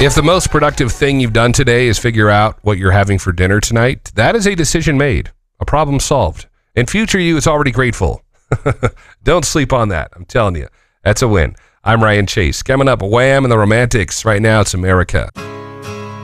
If the most productive thing you've done today is figure out what you're having for dinner tonight, that is a decision made, a problem solved. And future you is already grateful. Don't sleep on that. I'm telling you, that's a win. I'm Ryan Chase. Coming up, Wham and the Romantics. Right now, it's America.